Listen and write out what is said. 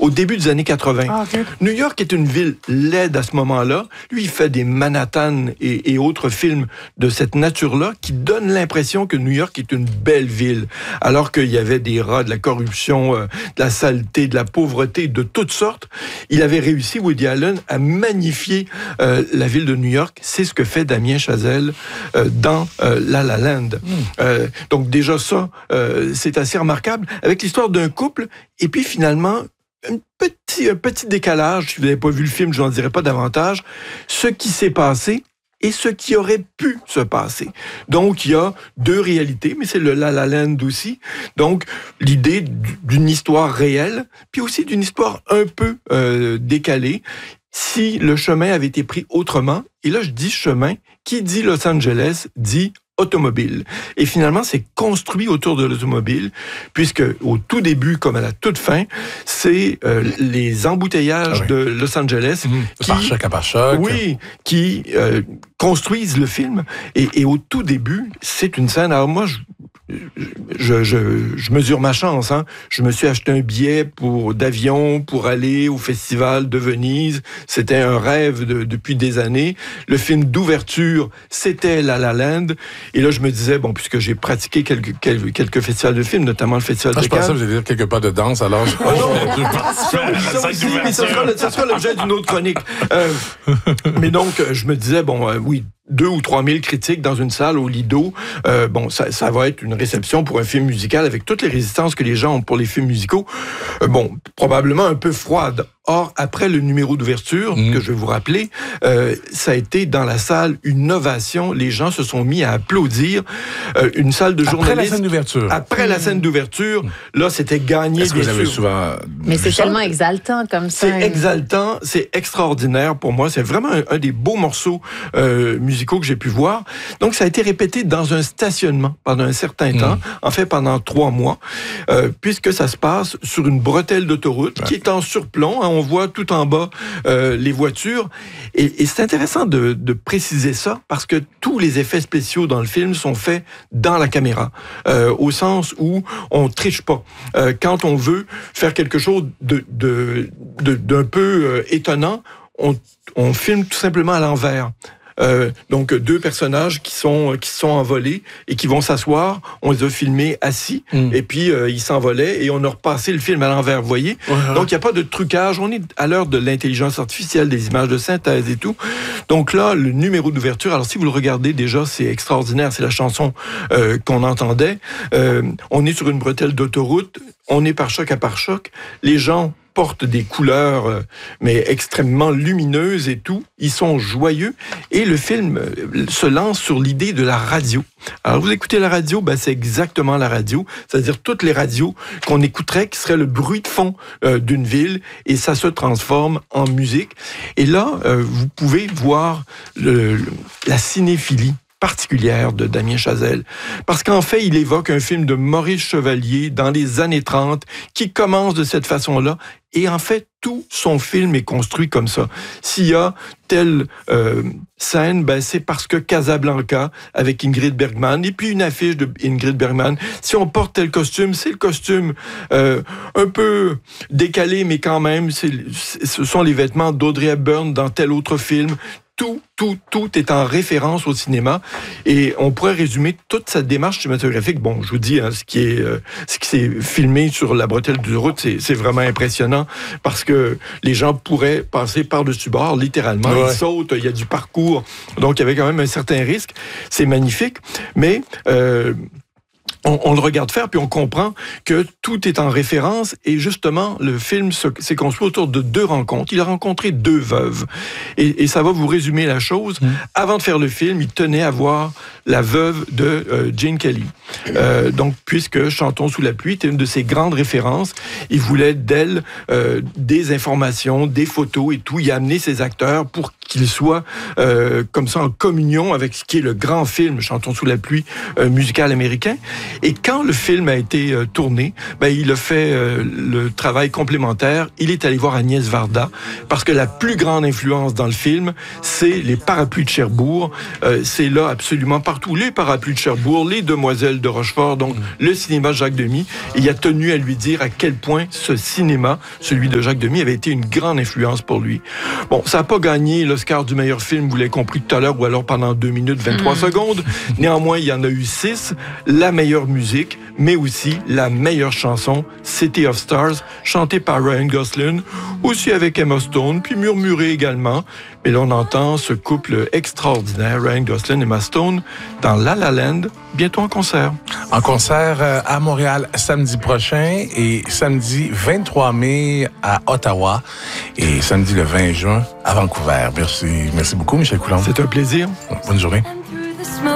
au début des années 80. Ah, okay. New York est une ville laide à ce moment-là. Lui, il fait des Manhattan et autres films de cette nature-là qui donnent l'impression que New York est une belle ville, alors qu'il y avait des rats, de la corruption, de la saleté, de la pauvreté, de toutes sortes. Il avait réussi, Woody Allen, à magnifier la ville de New York. C'est ce que fait Damien Chazelle dans La La Land. Donc déjà ça, c'est assez remarquable, avec l'histoire d'un couple, et puis finalement, un petit décalage. Si vous n'avez pas vu le film, je n'en dirai pas davantage. Ce qui s'est passé et ce qui aurait pu se passer. Donc, il y a deux réalités, mais c'est le La La Land aussi. Donc, l'idée d'une histoire réelle, puis aussi d'une histoire un peu décalée, si le chemin avait été pris autrement. Et là, je dis chemin, qui dit Los Angeles, dit automobile. Et finalement, c'est construit autour de l'automobile, puisque au tout début, comme à la toute fin, c'est les embouteillages de Los Angeles qui, par choc à par choc. Oui, qui construisent le film. Et au tout début, c'est une scène. Alors moi, je mesure ma chance. Hein. Je me suis acheté un billet d'avion pour aller au festival de Venise. C'était un rêve depuis des années. Le film d'ouverture, c'était La La Land. Et là, je me disais, bon, puisque j'ai pratiqué quelques festivals de films, notamment le festival de Cannes. Je pensais que vous alliez dire quelques pas de danse, alors je ça aussi, mais ça sera l'objet d'une autre chronique. Mais donc, je me disais, bon, oui, 2 ou 3 000 critiques dans une salle au Lido. Bon, ça va être une réception pour un film musical avec toutes les résistances que les gens ont pour les films musicaux. Bon, probablement un peu froide. Or, après le numéro d'ouverture, que je vais vous rappeler, ça a été dans la salle une ovation. Les gens se sont mis à applaudir. Une salle de journalistes... Après la scène d'ouverture. Après la scène d'ouverture, là, c'était gagné, Est-ce que vous avez souvent... Mais c'est tellement exaltant comme ça. C'est exaltant, c'est extraordinaire pour moi. C'est vraiment un des beaux morceaux musicaux que j'ai pu voir. Donc, ça a été répété dans un stationnement pendant un certain temps, en fait pendant 3 mois, puisque ça se passe sur une bretelle d'autoroute qui est en surplomb. Hein, on voit tout en bas les voitures. Et c'est intéressant de préciser ça, parce que tous les effets spéciaux dans le film sont faits dans la caméra, au sens où on triche pas. Quand on veut faire quelque chose d'un peu étonnant, on filme tout simplement à l'envers. Donc 2 personnages qui sont envolés et qui vont s'asseoir. On les a filmés assis et puis ils s'envolaient et on a repassé le film à l'envers, vous voyez. Donc il n'y a pas de trucage. On est à l'heure de l'intelligence artificielle, des images de synthèse et tout. Donc là, le numéro d'ouverture, alors si vous le regardez déjà, c'est extraordinaire. C'est la chanson qu'on entendait. On est sur une bretelle d'autoroute. On est par choc à par choc. Les gens portent des couleurs, mais extrêmement lumineuses et tout. Ils sont joyeux. Et le film se lance sur l'idée de la radio. Alors, vous écoutez la radio, ben, c'est exactement la radio. C'est-à-dire toutes les radios qu'on écouterait, qui serait le bruit de fond d'une ville, et ça se transforme en musique. Et là, vous pouvez voir la cinéphilie particulière de Damien Chazelle. Parce qu'en fait, il évoque un film de Maurice Chevalier dans les années 30 qui commence de cette façon-là. Et en fait, tout son film est construit comme ça. S'il y a telle scène, ben c'est parce que Casablanca avec Ingrid Bergman, et puis une affiche de Ingrid Bergman. Si on porte tel costume, c'est le costume un peu décalé, mais quand même, ce sont les vêtements d'Audrey Hepburn dans tel autre film. Tout est en référence au cinéma, et on pourrait résumer toute sa démarche cinématographique. Bon, je vous dis, hein, ce qui s'est filmé sur la bretelle de route, c'est vraiment impressionnant, parce que les gens pourraient passer par-dessus bord, littéralement. Ouais. Ils sautent, il y a du parcours, donc il y avait quand même un certain risque. C'est magnifique, mais... On le regarde faire, puis on comprend que tout est en référence, et justement, le film s'est construit autour de 2 rencontres. Il a rencontré 2 veuves, et ça va vous résumer la chose. Avant de faire le film, il tenait à voir la veuve de Gene Kelly. Donc, puisque Chantons sous la pluie était une de ses grandes références, il voulait d'elle des informations, des photos et tout. Il a amené ses acteurs pour qu'ils soient comme ça en communion avec ce qui est le grand film Chantons sous la pluie musical américain. Et quand le film a été tourné, il a fait le travail complémentaire. Il est allé voir Agnès Varda, parce que la plus grande influence dans le film, c'est les parapluies de Cherbourg. C'est là absolument partout. Les parapluies de Cherbourg, les Demoiselles de Rochefort, donc le cinéma Jacques Demy. Et il a tenu à lui dire à quel point ce cinéma, celui de Jacques Demy, avait été une grande influence pour lui. Bon, ça n'a pas gagné l'Oscar du meilleur film, vous l'avez compris tout à l'heure, ou alors pendant 2 minutes 23 secondes. Néanmoins, il y en a eu 6. La meilleure musique, mais aussi la meilleure chanson, City of Stars, chantée par Ryan Gosling, aussi avec Emma Stone, puis murmurée également. Mais là, on entend ce couple extraordinaire, Ryan Gosling et Emma Stone, dans La La Land, bientôt en concert. En concert à Montréal samedi prochain et samedi 23 mai à Ottawa et samedi le 20 juin à Vancouver. Merci beaucoup, Michel Coulombe. C'est un plaisir. Bonne journée.